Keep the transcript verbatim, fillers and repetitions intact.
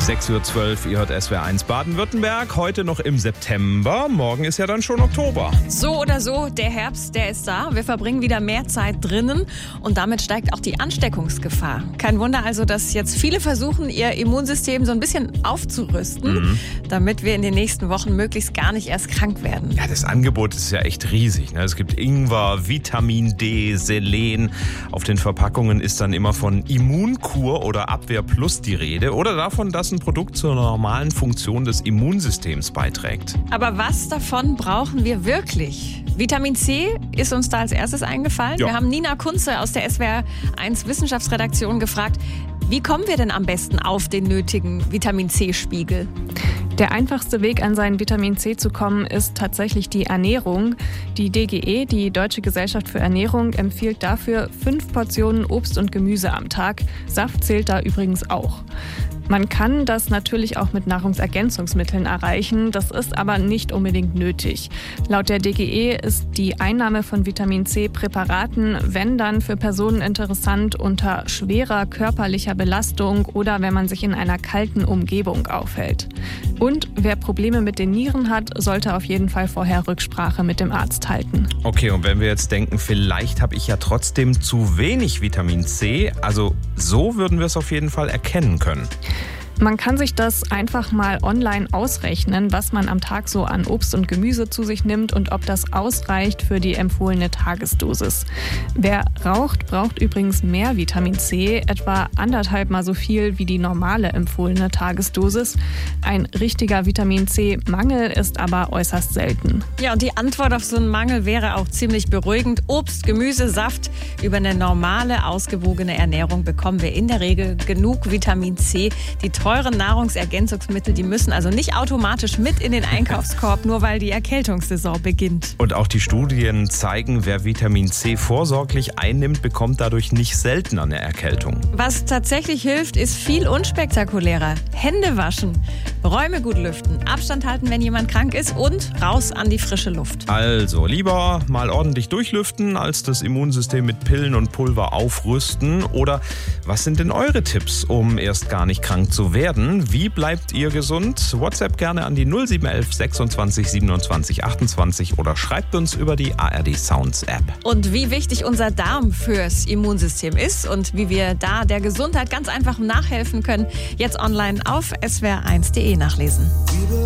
sechs Uhr zwölf, ihr hört S W R eins Baden-Württemberg. Heute noch im September, morgen ist ja dann schon Oktober. So oder so, der Herbst, der ist da. Wir verbringen wieder mehr Zeit drinnen und damit steigt auch die Ansteckungsgefahr. Kein Wunder also, dass jetzt viele versuchen, ihr Immunsystem so ein bisschen aufzurüsten, mhm. damit wir in den nächsten Wochen möglichst gar nicht erst krank werden. Ja, das Angebot ist ja echt riesig. Ne? Es gibt Ingwer, Vitamin D, Selen. Auf den Verpackungen ist dann immer von Immunkur oder Abwehr Plus die Rede oder davon, dass ein Produkt zur normalen Funktion des Immunsystems beiträgt. Aber was davon brauchen wir wirklich? Vitamin C ist uns da als erstes eingefallen. Ja. Wir haben Nina Kunze aus der S W R eins Wissenschaftsredaktion gefragt, wie kommen wir denn am besten auf den nötigen Vitamin C-Spiegel? Der einfachste Weg, an seinen Vitamin C zu kommen, ist tatsächlich die Ernährung. Die D G E, die Deutsche Gesellschaft für Ernährung, empfiehlt dafür fünf Portionen Obst und Gemüse am Tag. Saft zählt da übrigens auch. Man kann das natürlich auch mit Nahrungsergänzungsmitteln erreichen, das ist aber nicht unbedingt nötig. Laut der D G E ist die Einnahme von Vitamin C-Präparaten, wenn dann für Personen interessant unter schwerer körperlicher Belastung oder wenn man sich in einer kalten Umgebung aufhält. Und wer Probleme mit den Nieren hat, sollte auf jeden Fall vorher Rücksprache mit dem Arzt halten. Okay, und wenn wir jetzt denken, vielleicht habe ich ja trotzdem zu wenig Vitamin C, also so würden wir es auf jeden Fall erkennen können. Man kann sich das einfach mal online ausrechnen, was man am Tag so an Obst und Gemüse zu sich nimmt und ob das ausreicht für die empfohlene Tagesdosis. Wer raucht, braucht übrigens mehr Vitamin C, etwa anderthalb Mal so viel wie die normale empfohlene Tagesdosis. Ein richtiger Vitamin C-Mangel ist aber äußerst selten. Ja, und die Antwort auf so einen Mangel wäre auch ziemlich beruhigend. Obst, Gemüse, Saft. Über eine normale, ausgewogene Ernährung bekommen wir in der Regel genug Vitamin C. Die teuren Nahrungsergänzungsmittel, die müssen also nicht automatisch mit in den Einkaufskorb, nur weil die Erkältungssaison beginnt. Und auch die Studien zeigen, wer Vitamin C vorsorglich einnimmt, bekommt dadurch nicht seltener eine Erkältung. Was tatsächlich hilft, ist viel unspektakulärer. Hände waschen, Räume gut lüften, Abstand halten, wenn jemand krank ist und raus an die frische Luft. Also lieber mal ordentlich durchlüften, als das Immunsystem mit Pillen und Pulver aufrüsten. Oder was sind denn eure Tipps, um erst gar nicht krank zu werden? Wie bleibt ihr gesund? WhatsApp gerne an die null sieben eins eins sechsundzwanzig siebenundzwanzig achtundzwanzig oder schreibt uns über die A R D Sounds App. Und wie wichtig unser Darm fürs Immunsystem ist und wie wir da der Gesundheit ganz einfach nachhelfen können, jetzt online auf S W R eins punkt de nachlesen.